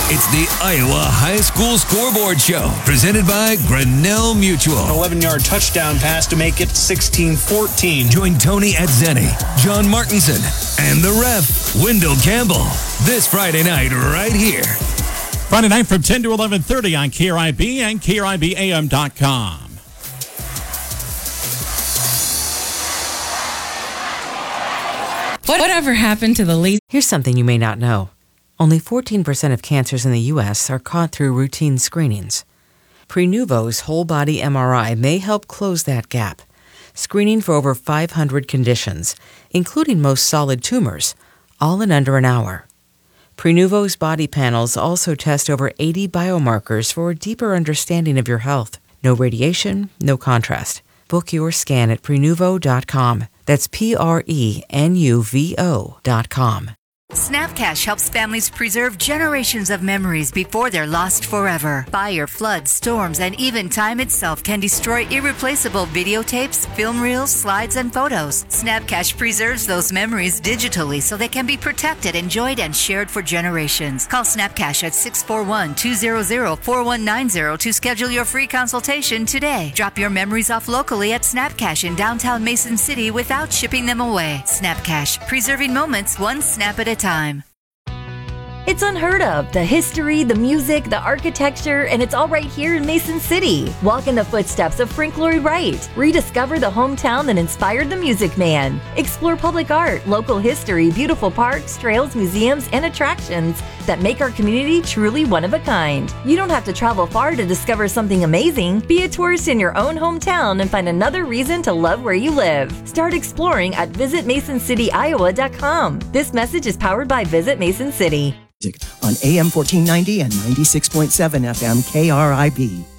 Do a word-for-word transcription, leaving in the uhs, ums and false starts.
It's the Iowa High School Scoreboard Show, presented by Grinnell Mutual. An eleven-yard touchdown pass to make it sixteen fourteen. Join Tony Atzeni, John Martinson, and the ref, Wendell Campbell, this Friday night right here. Friday night from ten to eleven thirty on K R I B and K R I B A M dot com. Whatever happened to the lazy... Here's something you may not know. Only fourteen percent of cancers in the U S are caught through routine screenings. Prenuvo's whole-body M R I may help close that gap, screening for over five hundred conditions, including most solid tumors, all in under an hour. Prenuvo's body panels also test over eighty biomarkers for a deeper understanding of your health. No radiation, no contrast. Book your scan at prenuvo dot com. That's P R E N U V O dot com. Snapcash helps families preserve generations of memories before they're lost forever. Fire, floods, storms, and even time itself can destroy irreplaceable videotapes, film reels, slides, and photos. Snapcash preserves those memories digitally so they can be protected, enjoyed, and shared for generations. Call Snapcash at six four one, two zero zero, four one nine zero to schedule your free consultation today. Drop your memories off locally at Snapcash in downtown Mason City without shipping them away. Snapcash, preserving moments one snap at a time. time. It's unheard of. The history, the music, the architecture, and it's all right here in Mason City. Walk in the footsteps of Frank Lloyd Wright. Rediscover the hometown that inspired the Music Man. Explore public art, local history, beautiful parks, trails, museums, and attractions that make our community truly one of a kind. You don't have to travel far to discover something amazing. Be a tourist in your own hometown and find another reason to love where you live. Start exploring at visit mason city iowa dot com. This message is powered by Visit Mason City. On A M fourteen ninety and ninety-six point seven F M K R I B.